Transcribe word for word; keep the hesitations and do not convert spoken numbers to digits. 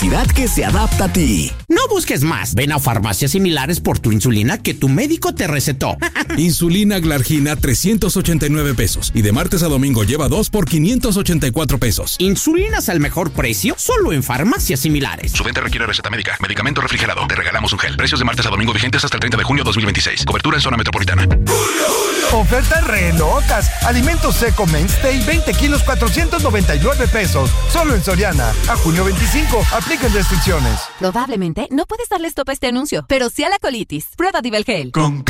velocidad que se adapta a ti. No busques más. Ven a Farmacias Similares por tu insulina que tu médico te recetó. Insulina Glargina trescientos ochenta y nueve pesos. Y de martes a domingo lleva dos por quinientos ochenta y cuatro pesos. Insulinas al mejor precio solo en Farmacias Similares. Su venta requiere receta médica. Medicamento refrigerado. Te regalamos un gel. Precios de martes a domingo vigentes hasta el treinta de junio de dos mil veintiséis. Cobertura en zona metropolitana. Ofertas re locas. Alimentos seco Mainstay, veinte kilos, cuatrocientos noventa y nueve pesos. Solo en Soriana. A junio veinticinco. Aplican restricciones. Probablemente no puedes darle stop a este anuncio, pero sí a la colitis. Prueba Divelgel. Con